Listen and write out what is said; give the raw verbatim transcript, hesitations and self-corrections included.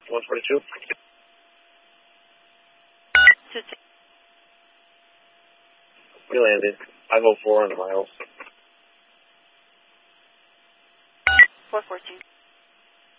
one twenty-two. We landed. five oh four on the miles. four fourteen.